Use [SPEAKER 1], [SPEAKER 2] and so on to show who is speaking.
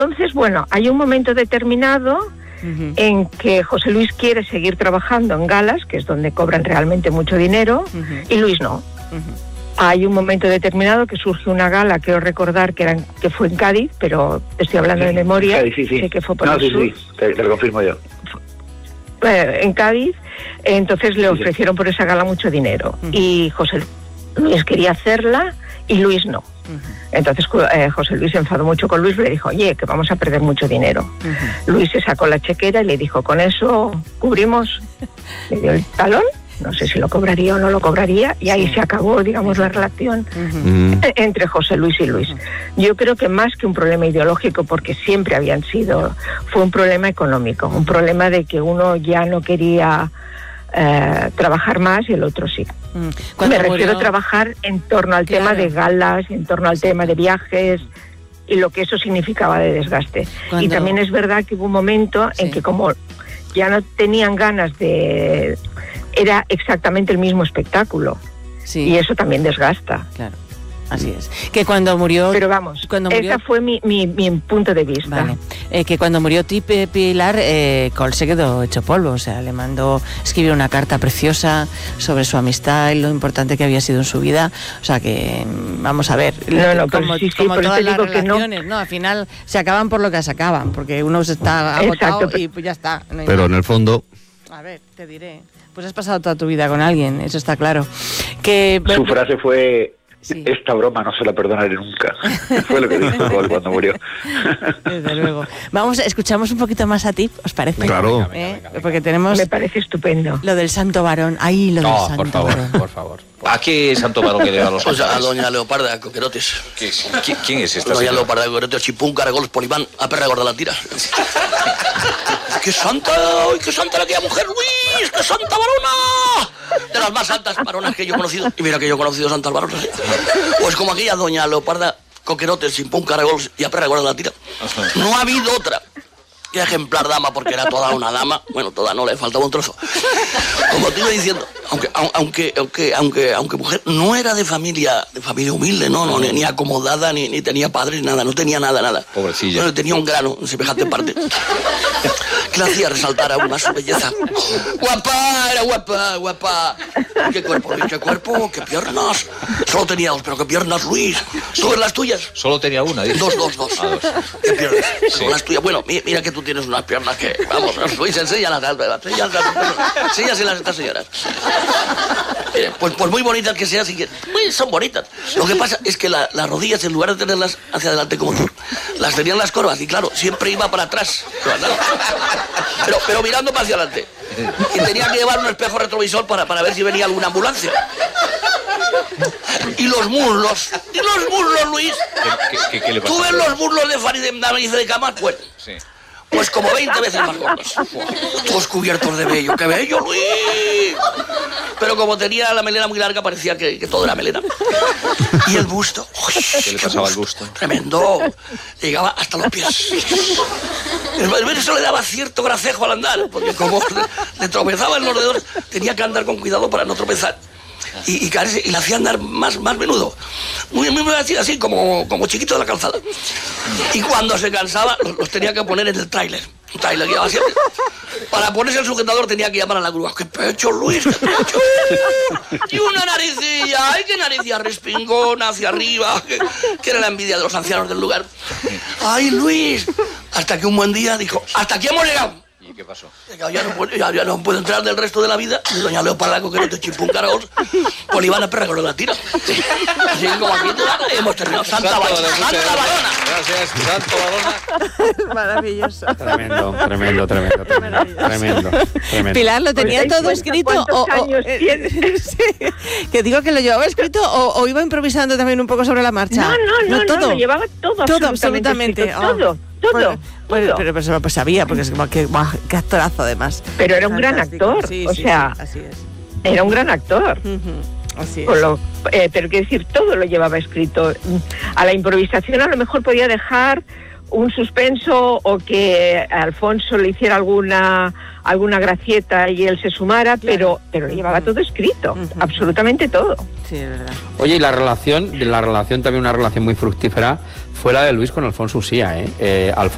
[SPEAKER 1] Entonces, bueno, hay un momento determinado en que José Luis quiere seguir trabajando en galas, que es donde cobran realmente mucho dinero, y Luis no. Hay un momento determinado que surge una gala, quiero recordar que fue en Cádiz, pero estoy hablando de memoria.
[SPEAKER 2] Cádiz, sí.
[SPEAKER 1] Sé que fue por el sur.
[SPEAKER 2] Sí, te lo confirmo yo.
[SPEAKER 1] En Cádiz, entonces le ofrecieron por esa gala mucho dinero, y José Luis quería hacerla y Luis no. Entonces José Luis se enfadó mucho con Luis y le dijo, oye, que vamos a perder mucho dinero. Luis se sacó la chequera y le dijo, con eso cubrimos. Le dio el talón, no sé si lo cobraría o no lo cobraría, y ahí se acabó, digamos, la relación entre José Luis y Luis. Yo creo que más que un problema ideológico, porque siempre habían sido, fue un problema económico, un problema de que uno ya no quería trabajar más y el otro sí. Me refiero a trabajar en torno al tema de galas, en torno al tema de viajes y lo que eso significaba de desgaste. Y también es verdad que hubo un momento en que como ya no tenían ganas de... Era exactamente el mismo espectáculo. Y eso también desgasta.
[SPEAKER 3] Claro. Así es. Que cuando murió...
[SPEAKER 1] Pero vamos, ese fue mi punto de vista.
[SPEAKER 3] Vale. Que cuando murió Pilar, Cole se quedó hecho polvo. O sea, le mandó escribir una carta preciosa sobre su amistad y lo importante que había sido en su vida. O sea que, vamos a ver, como todas las relaciones, ¿no? Al final se acaban por lo que se acaban, porque uno se está agotado y pues ya está. No
[SPEAKER 4] pero en el fondo...
[SPEAKER 3] A ver, te diré. Pues has pasado toda tu vida con alguien, eso está claro.
[SPEAKER 2] Su frase fue... Esta broma no se la perdonaré nunca. Fue lo que dijo Cole cuando murió.
[SPEAKER 3] Desde luego. Escuchamos un poquito más a ti, ¿os parece?
[SPEAKER 4] Claro.
[SPEAKER 3] Venga. Porque tenemos...
[SPEAKER 1] Me parece estupendo.
[SPEAKER 3] Lo del santo varón. Ahí lo del santo varón.
[SPEAKER 5] Por favor. ¿A qué santo varón que le da los
[SPEAKER 6] santos? A doña Leoparda Coquerotes.
[SPEAKER 5] ¿Quién es esta?
[SPEAKER 6] Doña Leoparda Coquerotes, chipún, caragol, polimán, a perra gorda la tira. ¡Qué santa! ¡Qué santa la aquella mujer, Luis! ¡Qué santa varona! De las más santas varonas que yo he conocido. Y mira que yo he conocido santas varonas. Pues como aquella doña Leoparda Coquerotes, chipún, caragol y a perra gorda la tira. No ha habido otra. Qué ejemplar dama, porque era toda una dama. Bueno, toda no, le faltaba un trozo. Como te iba diciendo, aunque mujer, no era de familia humilde, no, ni acomodada, ni tenía padres, nada, no tenía nada.
[SPEAKER 5] Pobrecilla.
[SPEAKER 6] Bueno, tenía un grano en semejante parte. Que le hacía resaltar aún más su belleza. ¡Guapa! Era guapa. ¿Qué cuerpo, Luis? ¿Qué cuerpo? ¿Qué piernas? Solo tenía dos, pero ¿qué piernas, Luis? ¿Tú ves las tuyas?
[SPEAKER 5] Solo tenía una, dice.
[SPEAKER 6] Dos. ¿Qué piernas? Sí. Las tuyas. Bueno, mira que tú tienes unas piernas que... Vamos, Luis, enséñalas a estas señoras. Pues muy bonitas que sean, son bonitas. Lo que pasa es que las rodillas, en lugar de tenerlas hacia adelante como tú, las tenían las corvas y claro, siempre iba para atrás. Pero mirando para hacia adelante. Y tenía que llevar un espejo retrovisor para ver si venía alguna ambulancia. Y los muslos, Luis.
[SPEAKER 5] ¿Qué le pasa?
[SPEAKER 6] ¿Tú ves los muslos de Farideh de Camas? Pues...
[SPEAKER 5] Sí.
[SPEAKER 6] Pues como 20 veces más gordos. Todos cubiertos de vello. ¡Qué bello, Luis! Pero como tenía la melena muy larga, parecía que todo era melena. Y el busto. ¡Uy,
[SPEAKER 5] ¿Qué le pasaba al busto?
[SPEAKER 6] Tremendo. Llegaba hasta los pies. Eso le daba cierto gracejo al andar, porque como le tropezaba en los dedos, tenía que andar con cuidado para no tropezar. Y caerse, y le hacía andar más menudo. Muy así como chiquito de la calzada. Y cuando se cansaba, los tenía que poner en el tráiler. Un tráiler que llevaba siempre. Para ponerse el sujetador tenía que llamar a la grúa. ¡Qué pecho, Luis! ¡Qué pecho! Y una naricilla. ¡Ay, qué naricilla respingona hacia arriba! Que era la envidia de los ancianos del lugar. ¡Ay, Luis! Hasta que un buen día dijo, ¡hasta aquí hemos llegado!
[SPEAKER 5] ¿Y qué pasó?
[SPEAKER 6] Ya no puedo entrar del resto de la vida. Y doña Leoparda Coquerotes, chipún, caragol, Polibana, perra gorda la tira. Así como aquí hemos terminado. Santa varona.
[SPEAKER 5] Gracias, santo varona.
[SPEAKER 3] Maravilloso.
[SPEAKER 4] Tremendo.
[SPEAKER 3] Pilar, ¿lo tenía todo escrito?
[SPEAKER 1] ¿Cuántos años tienes?
[SPEAKER 3] Sí, que digo que lo llevaba escrito o iba improvisando también un poco sobre la marcha.
[SPEAKER 1] No, lo llevaba todo
[SPEAKER 3] absolutamente.
[SPEAKER 1] Todo.
[SPEAKER 3] Pues sabía, porque es como que actorazo además.
[SPEAKER 1] Pero era un gran actor,
[SPEAKER 3] sí, así es.
[SPEAKER 1] Era un gran actor.
[SPEAKER 3] Así es.
[SPEAKER 1] Pero quiero decir, todo lo llevaba escrito. A la improvisación a lo mejor podía dejar un suspenso o que Alfonso le hiciera alguna gracieta y él se sumara, claro. pero lo llevaba todo escrito, absolutamente todo.
[SPEAKER 3] Sí, es verdad.
[SPEAKER 7] Oye, y la relación también una relación muy fructífera fue la de Luis con Alfonso Usía, Alfonso